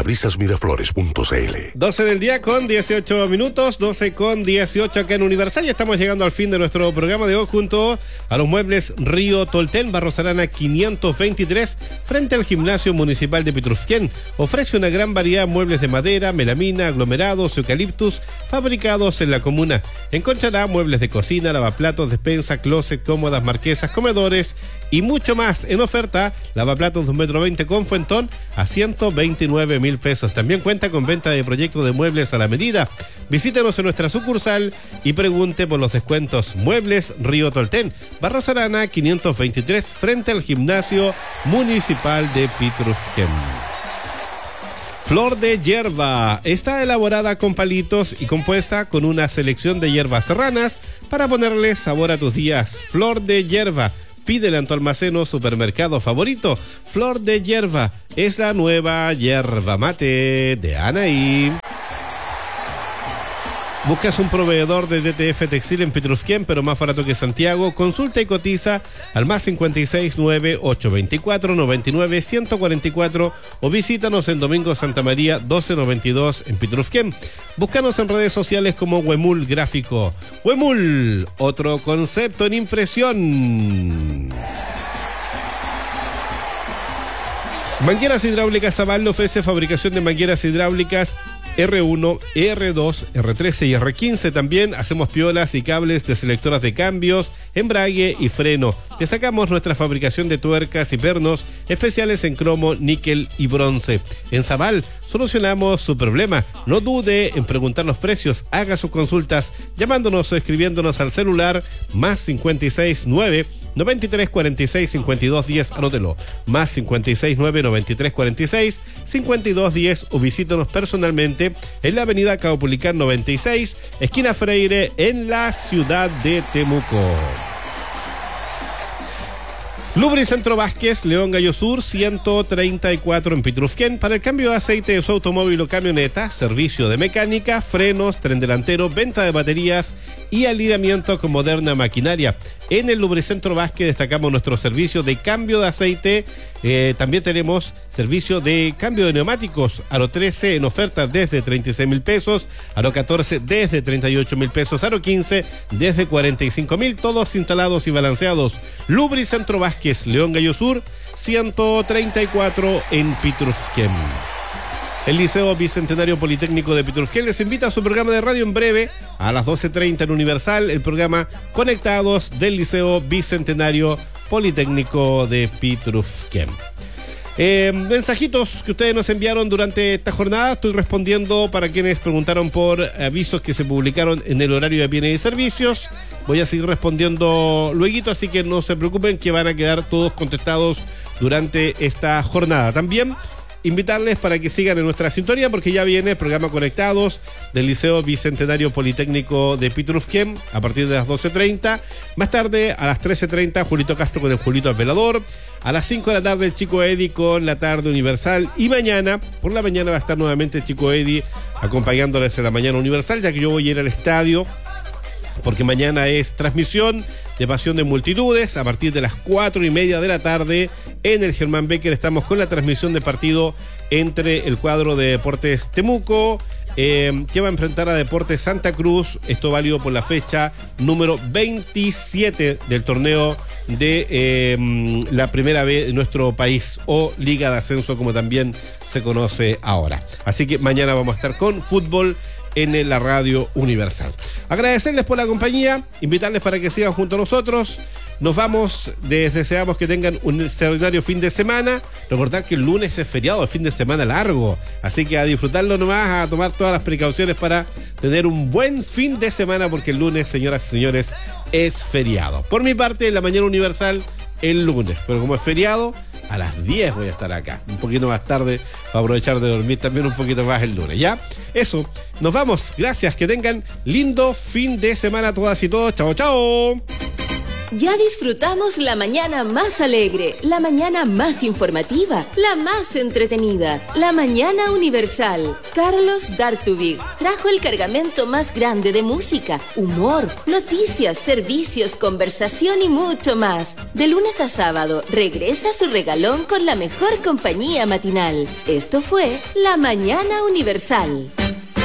Parabrisasmiraflores.cl. 12 del día con 18 minutos, 12 con 18 acá en Universal. Ya estamos llegando al fin de nuestro programa de hoy junto a los muebles Río Tolten, Barros Arana 523, frente al Gimnasio Municipal de Pitrufquén. Ofrece una gran variedad de muebles de madera, melamina, aglomerados, eucaliptus, fabricados en la comuna. Encontrará muebles de cocina, lavaplatos, despensa, closet, cómodas, marquesas, comedores y mucho más. En oferta, lavaplatos de 1,20 m con fuentón a 129.000 pesos. También cuenta con venta de proyectos de muebles a la medida. Visítenos en nuestra sucursal y pregunte por los descuentos. Muebles Río Tolten, Barros Arana 523, frente al Gimnasio Municipal de Pitrufquén. Flor de hierba. Está elaborada con palitos y compuesta con una selección de hierbas serranas para ponerle sabor a tus días. Flor de hierba. Pídele en tu almacén o supermercado favorito. Flor de hierba es la nueva yerba mate de Anaí. ¿Buscas un proveedor de DTF Textil en Pitrufquén, pero más barato que Santiago? Consulta y cotiza al más 569-824-99-144 o visítanos en Domingo Santa María 1292 en Pitrufquén. Búscanos en redes sociales como Huemul Gráfico. Huemul, otro concepto en impresión. Mangueras Hidráulicas Zaval ofrece fabricación de mangueras hidráulicas R1, R2, R13 y R15. También hacemos piolas y cables de selectoras de cambios, embrague y freno. Destacamos nuestra fabricación de tuercas y pernos especiales en cromo, níquel y bronce. En Zaval solucionamos su problema. No dude en preguntar los precios. Haga sus consultas llamándonos o escribiéndonos al celular más 569 93 46 52 10, anótelo, más 569 93 46 52 10 o visítanos personalmente en la avenida Caupolicán 96, esquina Freire, en la ciudad de Temuco. Lubricentro Vázquez, León Gallo Sur, 134 en Pitrufquén. Para el cambio de aceite de su automóvil o camioneta, servicio de mecánica, frenos, tren delantero, venta de baterías y alineamiento con moderna maquinaria. En el Lubricentro Vázquez destacamos nuestro servicio de cambio de aceite. También tenemos servicio de cambio de neumáticos. Aro 13 en oferta desde 36.000 pesos. Aro 14 desde 38.000 pesos. Aro 15 desde 45.000. Todos instalados y balanceados. Lubricentro Vázquez, León Gallo Sur, 134 en Pitrufquén. El Liceo Bicentenario Politécnico de Pitrufquén les invita a su programa de radio en breve a las 12:30 en Universal, el programa Conectados del Liceo Bicentenario Politécnico de Pitrufquén. Mensajitos que ustedes nos enviaron durante esta jornada, estoy respondiendo para quienes preguntaron por avisos que se publicaron en el horario de bienes y servicios. Voy a seguir respondiendo luego, así que no se preocupen que van a quedar todos contestados durante esta jornada. También invitarles para que sigan en nuestra sintonía porque ya viene el programa Conectados del Liceo Bicentenario Politécnico de Pitrufquén a partir de las 12:30. Más tarde, a las 13:30, Julito Castro con el Julito al Velador. A las 5 de la tarde, el Chico Eddie con la tarde Universal. Y mañana, por la mañana, va a estar nuevamente el Chico Eddie acompañándoles en la mañana Universal, ya que yo voy a ir al estadio porque mañana es transmisión de Pasión de Multitudes a partir de las 4:30 de la tarde en el Germán Becker. Estamos con la transmisión de partido entre el cuadro de Deportes Temuco que va a enfrentar a Deportes Santa Cruz. Esto válido por la fecha número 27 del torneo de la primera vez en nuestro país, o Liga de Ascenso como también se conoce ahora. Así que mañana vamos a estar con fútbol en la Radio Universal. Agradecerles por la compañía, invitarles para que sigan junto a nosotros. Nos vamos, les deseamos que tengan un extraordinario fin de semana. Recordar que el lunes es feriado, el fin de semana largo, así que a disfrutarlo nomás, a tomar todas las precauciones para tener un buen fin de semana, porque el lunes, señoras y señores, es feriado. Por mi parte, en la mañana Universal, el lunes, pero como es feriado, a las 10 voy a estar acá, un poquito más tarde, para aprovechar de dormir también un poquito más el lunes, ¿ya? Eso, nos vamos, gracias, que tengan lindo fin de semana todas y todos, chao, chao. Ya disfrutamos la mañana más alegre, la mañana más informativa, la más entretenida, la mañana universal. Carlos Dartubig trajo el cargamento más grande de música, humor, noticias, servicios, conversación y mucho más. De lunes a sábado, regresa su regalón con la mejor compañía matinal. Esto fue La Mañana Universal.